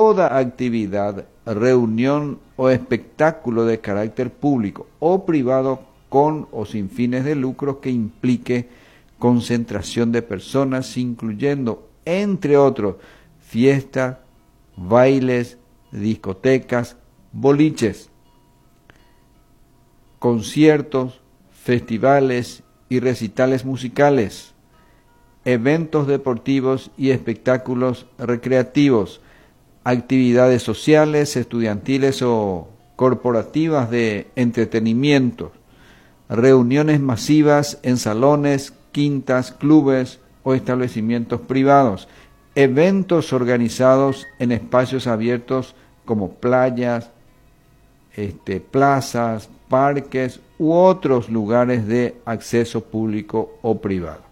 toda actividad, reunión o espectáculo de carácter público o privado con o sin fines de lucro que implique concentración de personas, incluyendo, entre otros, fiestas, bailes, discotecas, boliches, conciertos, festivales y recitales musicales, eventos deportivos y espectáculos recreativos, actividades sociales, estudiantiles o corporativas de entretenimiento, reuniones masivas en salones, quintas, clubes o establecimientos privados, eventos organizados en espacios abiertos como playas, plazas, parques u otros lugares de acceso público o privado.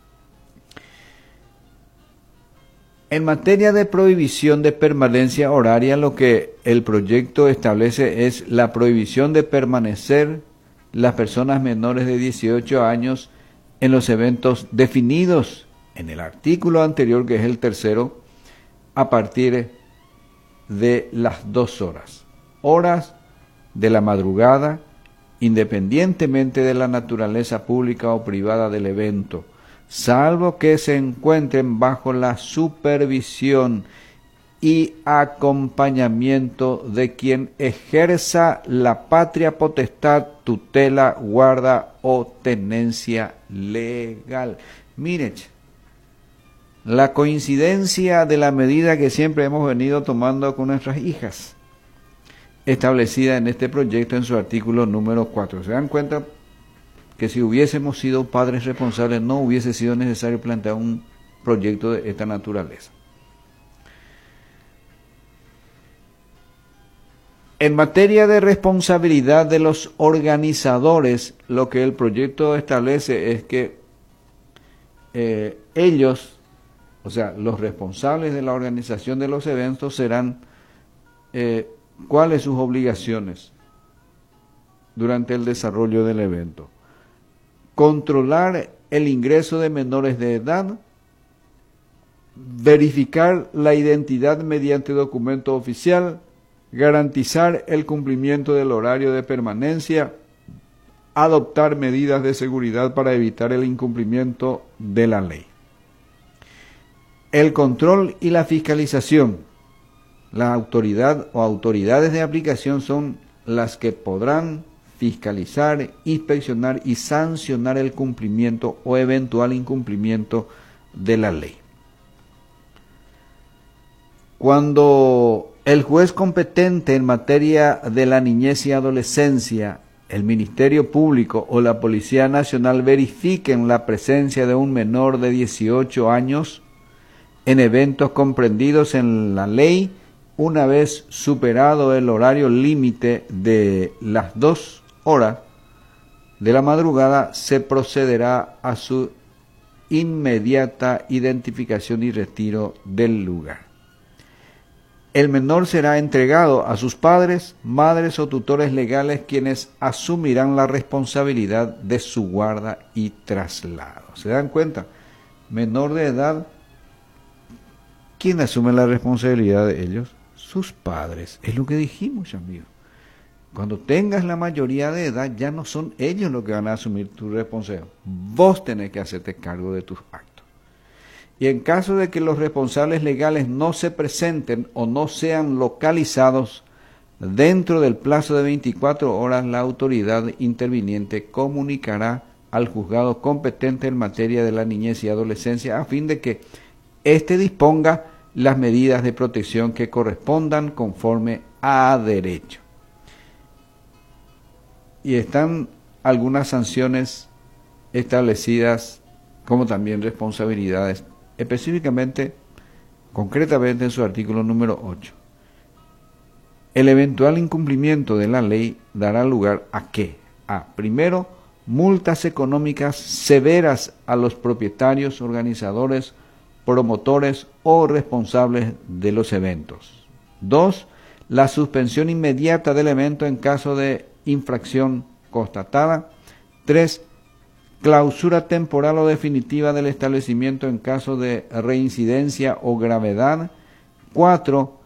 En materia de prohibición de permanencia horaria, lo que el proyecto establece es la prohibición de permanecer las personas menores de 18 años en los eventos definidos en el artículo anterior, que es el tercero, a partir de las 2 horas de la madrugada, independientemente de la naturaleza pública o privada del evento, salvo que se encuentren bajo la supervisión y acompañamiento de quien ejerza la patria potestad, tutela, guarda o tenencia legal. Miren, la coincidencia de la medida que siempre hemos venido tomando con nuestras hijas, establecida en este proyecto en su artículo número 4. ¿Se dan cuenta que si hubiésemos sido padres responsables no hubiese sido necesario plantear un proyecto de esta naturaleza? En materia de responsabilidad de los organizadores, lo que el proyecto establece es que ellos, o sea, los responsables de la organización de los eventos serán cuáles sus obligaciones durante el desarrollo del evento. Controlar el ingreso de menores de edad, verificar la identidad mediante documento oficial, garantizar el cumplimiento del horario de permanencia, adoptar medidas de seguridad para evitar el incumplimiento de la ley. El control y la fiscalización. La autoridad o autoridades de aplicación son las que podrán fiscalizar, inspeccionar y sancionar el cumplimiento o eventual incumplimiento de la ley. Cuando el juez competente en materia de la niñez y adolescencia, el Ministerio Público o la Policía Nacional verifiquen la presencia de un menor de 18 años en eventos comprendidos en la ley, una vez superado el horario límite de las 2 horas de la madrugada, se procederá a su inmediata identificación y retiro del lugar. El menor será entregado a sus padres, madres o tutores legales, quienes asumirán la responsabilidad de su guarda y traslado. ¿Se dan cuenta? Menor de edad, ¿quién asume la responsabilidad de ellos? Sus padres. Es lo que dijimos, amigos. Cuando tengas la mayoría de edad, ya no son ellos los que van a asumir tu responsabilidad. Vos tenés que hacerte cargo de tus actos. Y en caso de que los responsables legales no se presenten o no sean localizados, dentro del plazo de 24 horas, la autoridad interviniente comunicará al juzgado competente en materia de la niñez y adolescencia a fin de que éste disponga las medidas de protección que correspondan conforme a derecho. Y están algunas sanciones establecidas como también responsabilidades, específicamente, concretamente en su artículo número 8. El eventual incumplimiento de la ley dará lugar a ¿qué? A, primero, multas económicas severas a los propietarios, organizadores, promotores o responsables de los eventos. 2. La suspensión inmediata del evento en caso de infracción constatada. 3. Clausura temporal o definitiva del establecimiento en caso de reincidencia o gravedad. 4.